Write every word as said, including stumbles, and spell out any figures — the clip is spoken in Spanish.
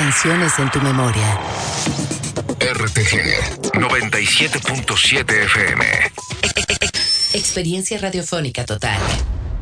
canciones en tu memoria. R T G noventa y siete punto siete F M. Experiencia radiofónica total.